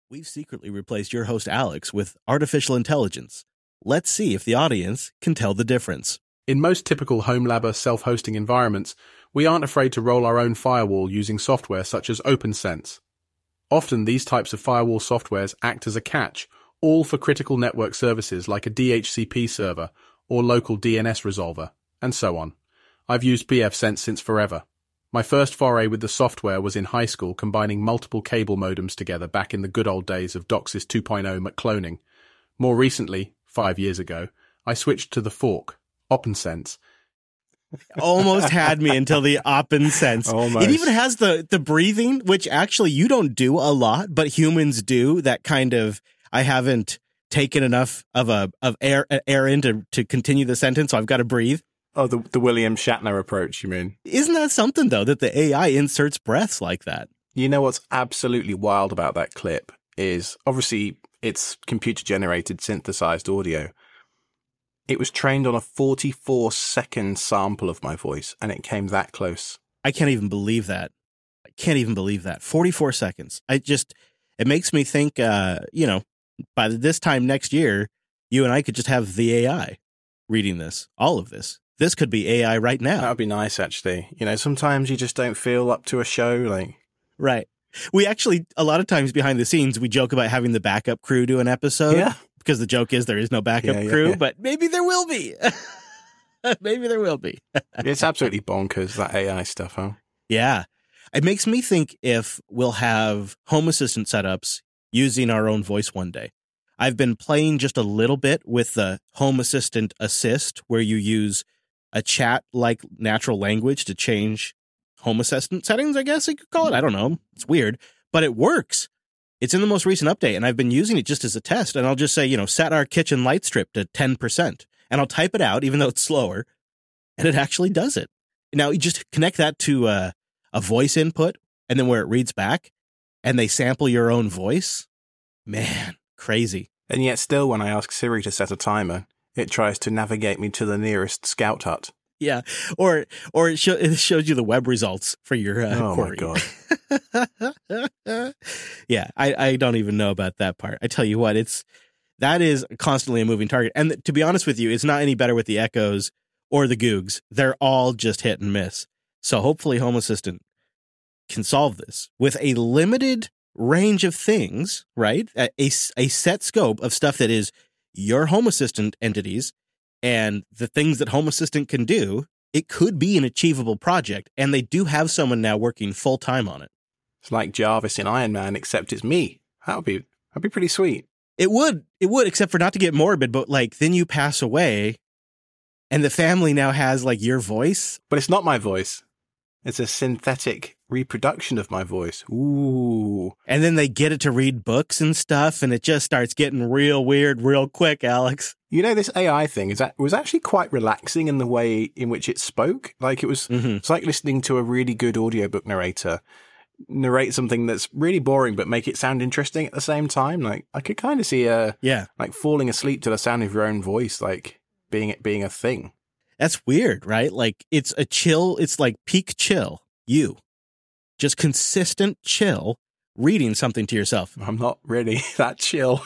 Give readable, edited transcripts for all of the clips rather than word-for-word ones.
We've secretly replaced your host, Alex, with artificial intelligence. Let's see if the audience can tell the difference. In most typical HomeLabber self-hosting environments, we aren't afraid to roll our own firewall using software such as OpenSense. Often these types of firewall softwares act as a catch, all for critical network services like a DHCP server or local DNS resolver, and so on. I've used pfSense since forever. My first foray with the software was in high school, combining multiple cable modems together back in the good old days of DOCSIS 2.0 McCloning. More recently, 5 years ago, I switched to the fork, OpenSense. Almost had me until the OpenSense. Almost. It even has the breathing, which actually you don't do a lot, but humans do. That kind of, I haven't taken enough of air in to continue the sentence, so I've got to breathe. Oh, the William Shatner approach, you mean? Isn't that something, though, that the AI inserts breaths like that? You know what's absolutely wild about that clip is, obviously, it's computer-generated, synthesized audio. It was trained on a 44-second sample of my voice, and it came that close. I can't even believe that. 44 seconds. It makes me think, by this time next year, you and I could just have the AI reading this, all of this. This could be AI right now. That would be nice, actually. You know, sometimes you just don't feel up to a show, like... Right. We actually, a lot of times behind the scenes, we joke about having the backup crew do an episode. Yeah. Because the joke is there is no backup crew, but maybe there will be. Maybe there will be. It's absolutely bonkers, that AI stuff, huh? Yeah. It makes me think if we'll have Home Assistant setups using our own voice one day. I've been playing just a little bit with the Home Assistant Assist, where you use a chat-like natural language to change Home Assistant settings, I guess you could call it. I don't know. It's weird, but it works. It's in the most recent update, and I've been using it just as a test, and I'll just say, set our kitchen light strip to 10%, and I'll type it out, even though it's slower, and it actually does it. Now, you just connect that to a voice input, and then where it reads back, and they sample your own voice. Man, crazy. And yet still, when I ask Siri to set a timer, it tries to navigate me to the nearest scout hut. Yeah, or it shows you the web results for your query. Oh, my God. Yeah, I don't even know about that part. I tell you what, that is constantly a moving target. And to be honest with you, it's not any better with the Echoes or the Googs. They're all just hit and miss. So hopefully Home Assistant can solve this with a limited range of things, right? A set scope of stuff that is your Home Assistant entities and the things that Home Assistant can do. It could be an achievable project, and they do have someone now working full time on it. It's like Jarvis in Iron Man, except it's me. That'd be pretty sweet. It would, except for not to get morbid, but then you pass away, and the family now has your voice. But it's not my voice. It's a synthetic reproduction of my voice. Ooh. And then they get it to read books and stuff, and it just starts getting real weird real quick, Alex. You know, this AI thing was actually quite relaxing in the way in which it spoke. It's like listening to a really good audiobook narrator narrate something that's really boring, but make it sound interesting at the same time. I could kind of see falling asleep to the sound of your own voice, being a thing. That's weird, right? It's a chill. It's like peak chill. You just consistent chill reading something to yourself. I'm not really that chill.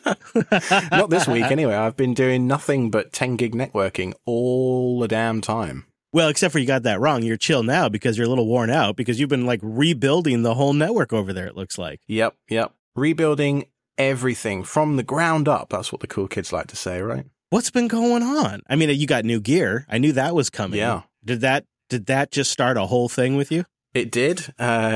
Not this week anyway. I've been doing nothing but 10 gig networking all the damn time. Well, except for you got that wrong. You're chill now because you're a little worn out because you've been rebuilding the whole network over there, it looks like. Yep. Rebuilding everything from the ground up. That's what the cool kids like to say, right? What's been going on? I mean, you got new gear. I knew that was coming. Yeah. Did that just start a whole thing with you? It did.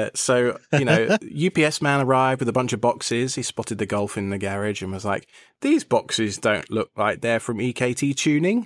UPS man arrived with a bunch of boxes. He spotted the Golf in the garage and was like, "These boxes don't look like they're from EKT Tuning.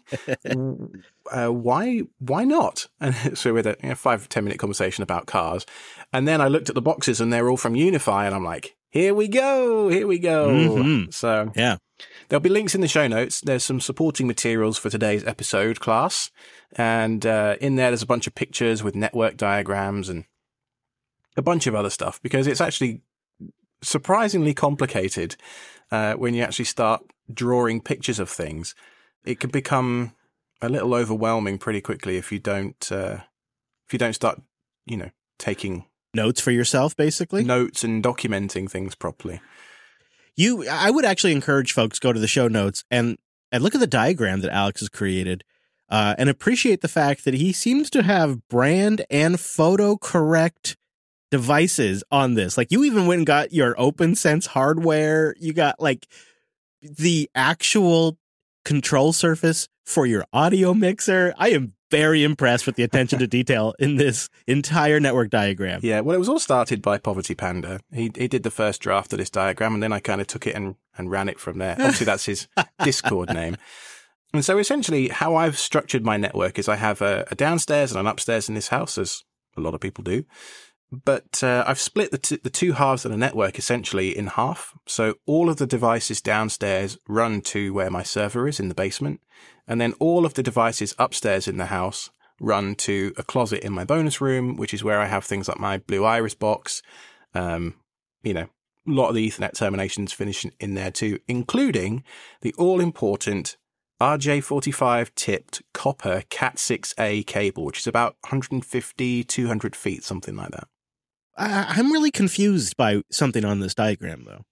Why not?" And so we had a 5-10 minute conversation about cars. And then I looked at the boxes and they're all from Unify. And I'm like, here we go. Mm-hmm. So yeah. There'll be links in the show notes. There's some supporting materials for today's episode, class. And in there's a bunch of pictures with network diagrams and a bunch of other stuff, because it's actually surprisingly complicated when you actually start drawing pictures of things. It can become a little overwhelming pretty quickly if you don't start, taking notes for yourself, basically. Notes and documenting things properly. I would actually encourage folks go to the show notes and look at the diagram that Alex has created, and appreciate the fact that he seems to have brand and photo correct devices on this. Like, you even went and got your OpenSense hardware. You got like the actual control surface for your audio mixer. I am very impressed with the attention to detail in this entire network diagram. Yeah, well, it was all started by Poverty Panda. He did the first draft of this diagram, and then I kind of took it and ran it from there. Obviously, that's his Discord name. And so essentially how I've structured my network is I have a downstairs and an upstairs in this house, as a lot of people do. But I've split the two halves of the network essentially in half. So all of the devices downstairs run to where my server is in the basement. And then all of the devices upstairs in the house run to a closet in my bonus room, which is where I have things like my Blue Iris box. A lot of the Ethernet terminations finish in there too, including the all-important RJ45 tipped copper Cat6a cable, which is about 150, 200 feet, something like that. I'm really confused by something on this diagram, though.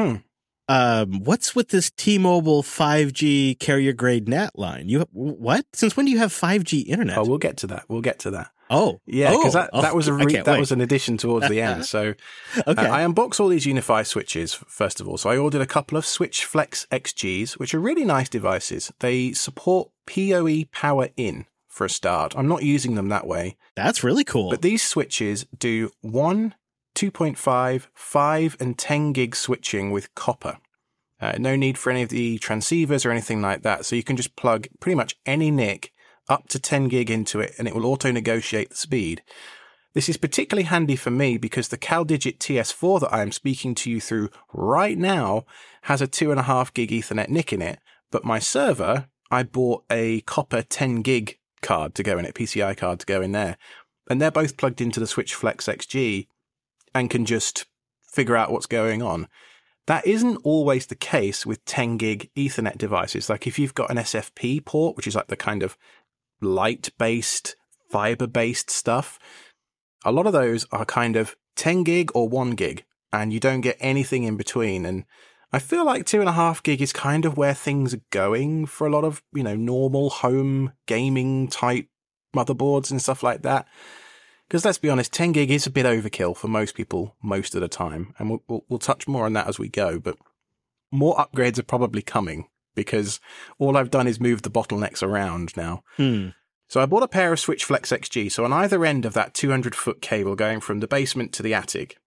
Mm-hmm. What's with this T-Mobile 5G carrier grade NAT line? What? Since when do you have 5G internet? Oh, we'll get to that. Oh, yeah, because that was was an addition towards the end. So, okay. I unboxed all these Unify switches first of all. So I ordered a couple of Switch Flex XGs, which are really nice devices. They support PoE power in for a start. I'm not using them that way. That's really cool. But these switches do 1, 2.5, 5, and 10 gig switching with copper. No need for any of the transceivers or anything like that. So you can just plug pretty much any NIC up to 10 gig into it, and it will auto-negotiate the speed. This is particularly handy for me because the CalDigit TS4 that I am speaking to you through right now has a 2.5 gig Ethernet NIC in it, but my server, I bought a copper 10 gig card to go in it, PCI card to go in there, and they're both plugged into the Switch Flex XG and can just figure out what's going on. That isn't always the case with 10 gig Ethernet devices. Like if you've got an SFP port, which is like the kind of light-based, fiber-based stuff, a lot of those are kind of 10 gig or 1 gig, and you don't get anything in between. And I feel like 2.5 gig is kind of where things are going for a lot of, normal home gaming type motherboards and stuff like that. Because let's be honest, 10 gig is a bit overkill for most people most of the time. And we'll touch more on that as we go, but more upgrades are probably coming, because all I've done is move the bottlenecks around now. So I bought a pair of Switch Flex XG. So on either end of that 200-foot cable going from the basement to the attic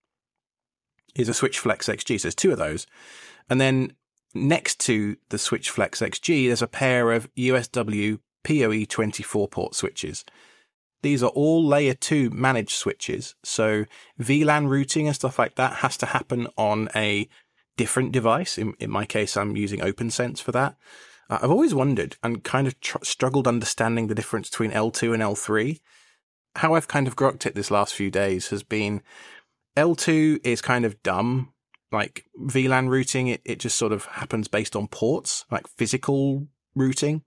is a Switch Flex XG. So there's two of those. And then next to the Switch Flex XG, there's a pair of USW PoE 24-port switches. These are all layer 2 managed switches. So VLAN routing and stuff like that has to happen on a different device. In my case, I'm using OpenSense for that. I've always wondered and kind of struggled understanding the difference between L2 and L3. How I've kind of grokked it this last few days has been L2 is kind of dumb. Like VLAN routing, it just sort of happens based on ports, like physical routing.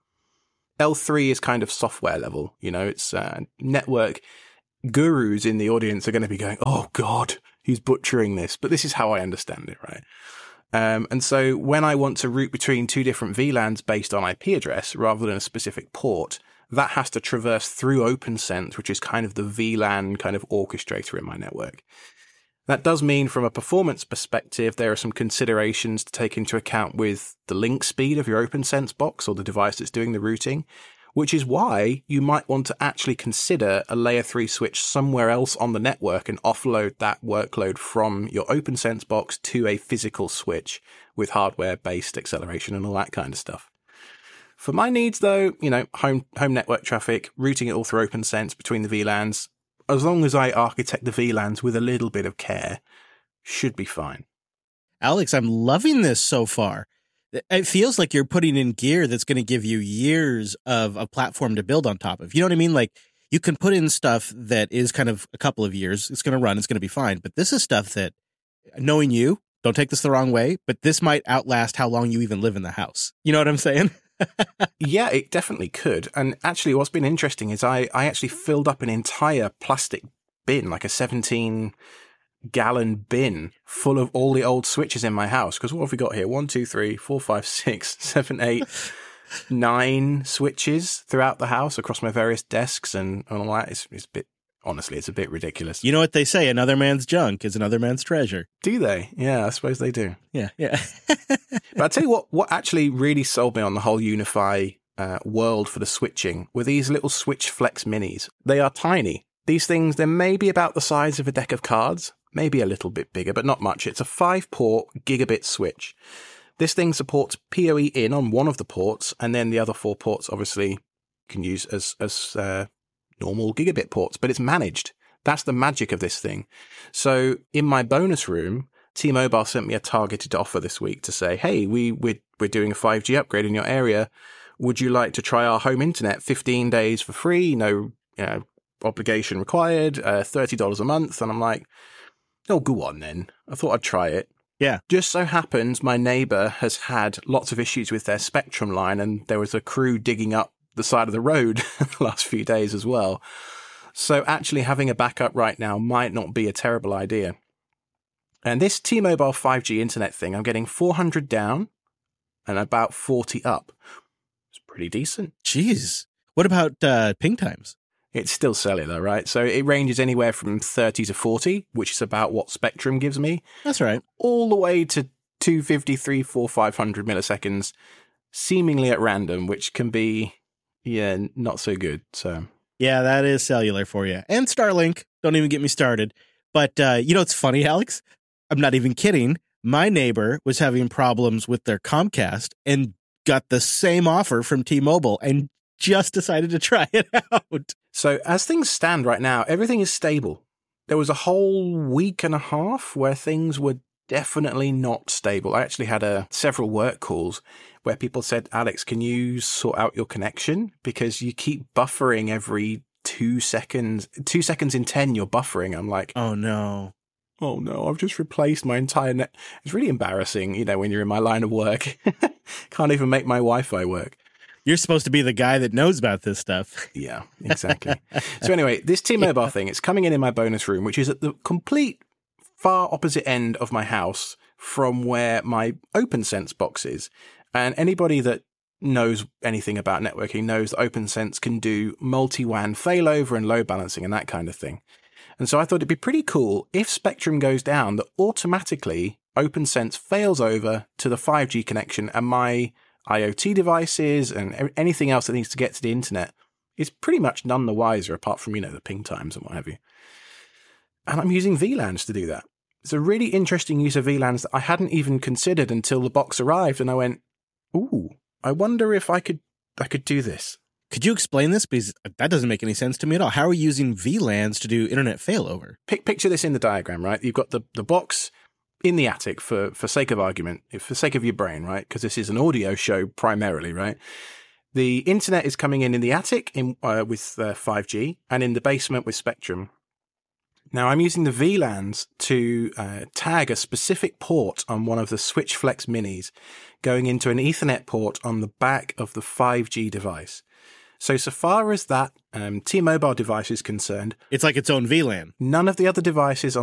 L3 is kind of software level. It's network gurus in the audience are going to be going, oh God, he's butchering this. But this is how I understand it, right? And so when I want to route between two different VLANs based on IP address rather than a specific port, that has to traverse through OpenSense, which is kind of the VLAN kind of orchestrator in my network. That does mean from a performance perspective, there are some considerations to take into account with the link speed of your OpenSense box or the device that's doing the routing, which is why you might want to actually consider a layer 3 switch somewhere else on the network and offload that workload from your OpenSense box to a physical switch with hardware-based acceleration and all that kind of stuff. For my needs, though, home network traffic, routing it all through OpenSense between the VLANs, as long as I architect the VLANs with a little bit of care, should be fine. Alex, I'm loving this so far. It feels like you're putting in gear that's going to give you years of a platform to build on top of. You know what I mean? Like, you can put in stuff that is kind of a couple of years. It's going to run. It's going to be fine. But this is stuff that, knowing you, don't take this the wrong way, but this might outlast how long you even live in the house. You know what I'm saying? Yeah, it definitely could. And actually, what's been interesting is I actually filled up an entire plastic bin, like a 17 gallon bin full of all the old switches in my house. Because what have we got here? 1, 2, 3, 4, 5, 6, 7, 8, 9 switches throughout the house across my various desks and all that. It's a bit, honestly, it's a bit ridiculous. You know what they say? Another man's junk is another man's treasure. Do they? Yeah, I suppose they do. Yeah. But I'll tell you what actually really sold me on the whole Unify world for the switching were these little Switch Flex Minis. They are tiny. These things, they're maybe about the size of a deck of cards, maybe a little bit bigger, but not much. It's a 5-port gigabit switch. This thing supports PoE in on one of the ports, and then the other 4 ports, obviously, you can use as normal gigabit ports, but it's managed. That's the magic of this thing. So in my bonus room, T-Mobile sent me a targeted offer this week to say, hey, we're doing a 5G upgrade in your area. Would you like to try our home internet 15 days for free? No obligation required, $30 a month. And I'm like, oh, go on then. I thought I'd try it. Yeah. Just so happens my neighbour has had lots of issues with their Spectrum line, and there was a crew digging up the side of the road the last few days as well. So actually having a backup right now might not be a terrible idea. And this T-Mobile 5G internet thing, I'm getting 400 down and about 40 up. It's pretty decent. Jeez. What about ping times? It's still cellular, right? So it ranges anywhere from 30 to 40, which is about what Spectrum gives me. That's right. All the way to 250, 300, 400, 500 milliseconds, seemingly at random, which can be, not so good. So yeah, that is cellular for you. And Starlink. Don't even get me started. But it's funny, Alex? I'm not even kidding. My neighbor was having problems with their Comcast and got the same offer from T-Mobile and just decided to try it out. So as things stand right now, everything is stable. There was a whole week and a half where things were definitely not stable. I actually had several work calls where people said, Alex, can you sort out your connection? Because you keep buffering every 2 seconds. 2 seconds in 10, you're buffering. I'm like, oh no, I've just replaced my entire net. It's really embarrassing, when you're in my line of work. Can't even make my Wi-Fi work. You're supposed to be the guy that knows about this stuff. Yeah, exactly. So anyway, this T-Mobile thing, it's coming in my bonus room, which is at the complete far opposite end of my house from where my OpenSense box is. And anybody that knows anything about networking knows that OpenSense can do multi-WAN failover and load balancing and that kind of thing. And so I thought it'd be pretty cool if Spectrum goes down that automatically OpenSense fails over to the 5G connection, and my IoT devices and anything else that needs to get to the internet is pretty much none the wiser, apart from, the ping times and what have you. And I'm using VLANs to do that. It's a really interesting use of VLANs that I hadn't even considered until the box arrived, and I went, ooh, I wonder if I could do this. Could you explain this? Because that doesn't make any sense to me at all. How are you using VLANs to do internet failover? Picture this in the diagram, right? You've got the box in the attic for sake of argument, for sake of your brain, right? Because this is an audio show primarily, right? The internet is coming in the attic with 5G and in the basement with Spectrum. Now I'm using the VLANs to tag a specific port on one of the Switch Flex Minis going into an Ethernet port on the back of the 5G device. So far as that T-Mobile device is concerned, it's like its own VLAN. None of the other devices